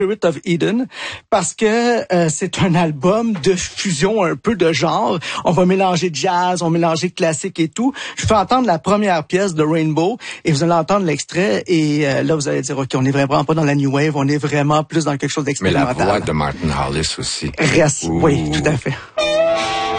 Spirit of Eden, parce que c'est un album de fusion un peu de genre. On va mélanger jazz, on va mélanger classique et tout. Je fais entendre la première pièce de Rainbow et vous allez entendre l'extrait et là vous allez dire OK, on est vraiment pas dans la new wave, on est vraiment plus dans quelque chose d'expérimental. Mais la voix de Martin Hollis aussi. Oui, tout à fait.